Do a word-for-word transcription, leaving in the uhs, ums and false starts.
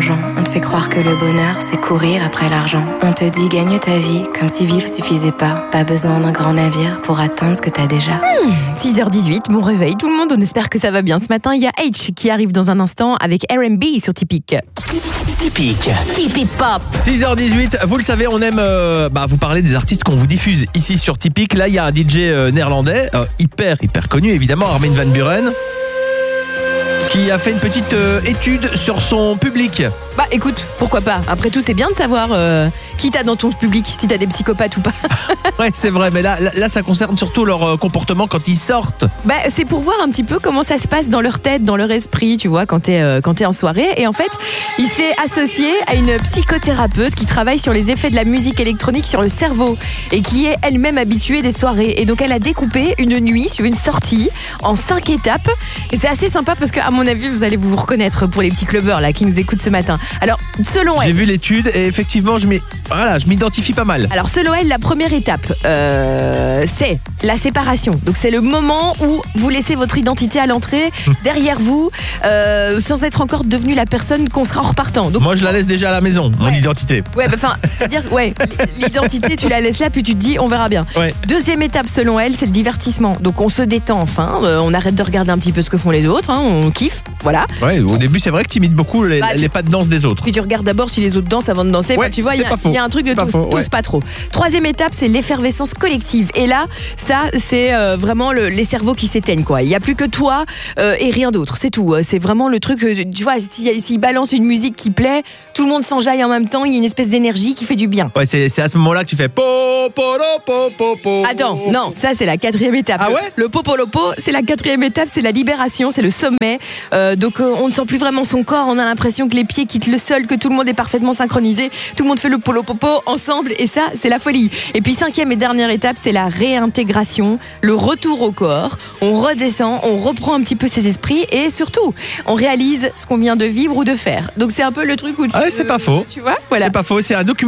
l'argent. On te fait croire que le bonheur, c'est courir après l'argent. On te dit gagne ta vie, comme si vivre suffisait pas. Pas besoin d'un grand navire pour atteindre ce que t'as déjà. Mmh, six heures dix-huit, bon réveil tout le monde, on espère que ça va bien. Ce matin, il y a H qui arrive dans un instant avec R and B sur Typique. Typique. Typique Pop. six heures dix-huit, vous le savez, on aime euh, bah, vous parler des artistes qu'on vous diffuse ici sur Typique. Là, il y a un D J euh, néerlandais, euh, hyper, hyper connu évidemment, Armin van Buuren, qui a fait une petite euh, étude sur son public. Bah écoute, pourquoi pas. Après tout, c'est bien de savoir euh, qui t'as dans ton public, si t'as des psychopathes ou pas. Ouais, c'est vrai, mais là, là, là, ça concerne surtout leur euh, comportement quand ils sortent. Bah c'est pour voir un petit peu comment ça se passe dans leur tête, dans leur esprit, tu vois, quand t'es, euh, quand t'es en soirée. Et en fait, il s'est associé à une psychothérapeute qui travaille sur les effets de la musique électronique sur le cerveau et qui est elle-même habituée des soirées. Et donc elle a découpé une nuit sur une sortie en cinq étapes. Et c'est assez sympa parce qu'à mon avis, vous allez vous reconnaître pour les petits clubbers là qui nous écoutent ce matin. Alors, selon elle... J'ai vu l'étude et effectivement, je m'y- voilà, je m'identifie pas mal. Alors, selon elle, la première étape, euh, c'est la séparation. Donc, c'est le moment où vous laissez votre identité à l'entrée, derrière vous, euh, sans être encore devenu la personne qu'on sera en repartant. Donc, Moi, je la laisse déjà à la maison, mon Ouais. identité. ouais, bah, enfin, c'est-à-dire, ouais, l'identité, tu la laisses là, puis tu te dis, on verra bien. Ouais. Deuxième étape, selon elle, c'est le divertissement. Donc, on se détend enfin, euh, on arrête de regarder un petit peu ce que font les autres, hein, on kiffe, voilà. Ouais, au début, c'est vrai que tu imites beaucoup les, Bah, tu- les pas de danse des autres. Puis tu regardes d'abord si les autres dansent avant de danser. Ouais, Bah, tu vois, il c'est y, a- pas faux. il y a un truc de C'est pas tous, faux, tous ouais. pas trop. Troisième étape, c'est l'effervescence collective. Et là, ça, c'est euh, vraiment le- les cerveaux qui s'éteignent, quoi. Il n'y a plus que toi euh, et rien d'autre. C'est tout. C'est vraiment le truc. euh, Tu vois, s'il s'il balance une musique qui plaît, tout le monde s'enjaille en même temps. Il y a une espèce d'énergie qui fait du bien. Ouais, c'est, c'est à ce moment-là que tu fais po, po, lo, po, po, po. Attends, non, ça c'est la quatrième étape. Ah ouais Le, le popolopo, c'est la quatrième étape, c'est la libération, c'est le sommet. Euh, donc euh, on ne sent plus vraiment son corps, on a l'impression que les pieds quittent le sol, que tout le monde est parfaitement synchronisé, tout le monde fait le polopopo ensemble et ça c'est la folie. Et puis cinquième et dernière étape, c'est la réintégration, le retour au corps. On redescend, on reprend un petit peu ses esprits et surtout, on réalise ce qu'on vient de vivre ou de faire. Donc c'est un peu le truc où tu, Ah ouais, c'est pas faux. tu vois, voilà. C'est pas faux, c'est un document